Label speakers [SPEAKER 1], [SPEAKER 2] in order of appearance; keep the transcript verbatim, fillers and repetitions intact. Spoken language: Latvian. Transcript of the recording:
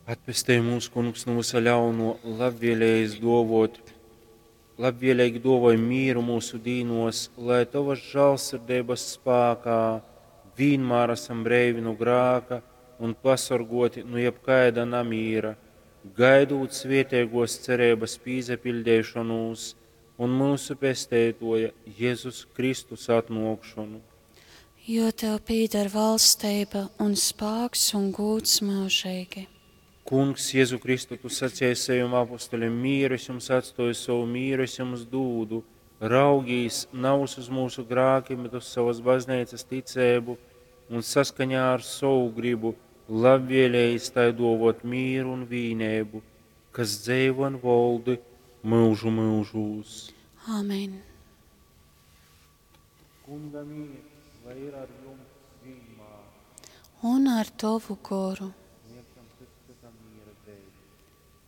[SPEAKER 1] Atpestēj mūsu kungs no visa ļauno, labvēlējis dovot, labvēlīgi dovoj mīru mūsu dīnos, lai tavas žēlsirdības spēkā vienmēr esam brīvi no grāka un pasargoti no jebkaida namīra, gaidot svētīgos cerības pīzepildēšanos un mūsu pestētoja Jēzus Kristus atnākšanu.
[SPEAKER 2] Jo tev pīdar valstība un spēks un gods mūžīgi.
[SPEAKER 1] Kungs, Jēzu Kristu, tu sacīji saviem apostoļiem, mīru es jums atstāju, savu mīru es jums dūdu, raugīs nav uz mūsu grākiem, bet uz savas baznīcas ticību un saskaņā ar savu gribu labvēlējis tai dovot mīru un vienību, kas dzīvo un valdi mūžu mūžos.
[SPEAKER 2] Amen.
[SPEAKER 1] Kunga mīrs, lai ir ar jums vienmēr.
[SPEAKER 2] Un ar tavu goru.